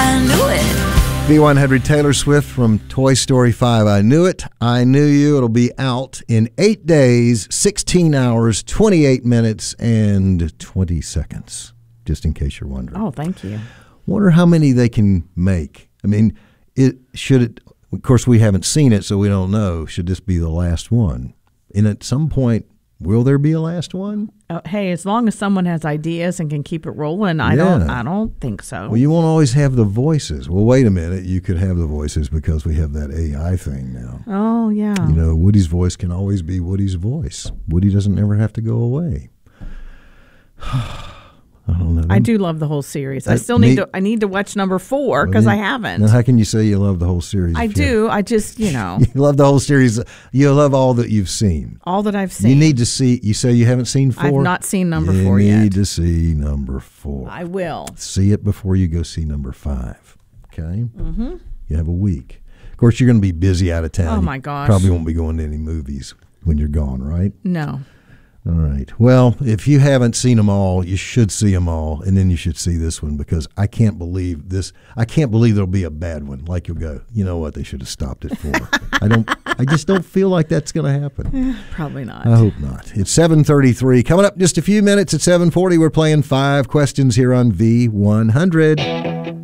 I knew it. V100 Taylor Swift from Toy Story 5. I knew it. I knew you. It'll be out in 8 days, 16 hours, 28 minutes, and 20 seconds, just in case you're wondering. Oh, thank you. Wonder how many they can make. I mean, of course, we haven't seen it, so we don't know. Should this be the last one? And at some point, will there be a last one? Hey, as long as someone has ideas and can keep it rolling, I don't think so. Well, you won't always have the voices. Well, wait a minute. You could have the voices because we have that AI thing now. Oh, yeah. You know, Woody's voice can always be Woody's voice. Woody doesn't ever have to go away. I don't know. I do love the whole series. I still need to watch number 4 because I haven't. Now, how can you say you love the whole series? I do. I just, You love the whole series. You love all that you've seen. All that I've seen. You need to see. You say you haven't seen 4? I've not seen number 4 yet. You need to see number 4. I will. See it before you go see number 5. Okay? Mm-hmm. You have a week. Of course, you're going to be busy out of town. Oh, my gosh. Probably won't be going to any movies when you're gone, right? No. All right. Well, if you haven't seen them all, you should see them all, and then you should see this one because I can't believe this. I can't believe there'll be a bad one. Like you'll go, you know what? They should have stopped at 4. I just don't feel like that's going to happen. Probably not. I hope not. It's 7:33. Coming up in just a few minutes at 7:40, we're playing 5 questions here on V100.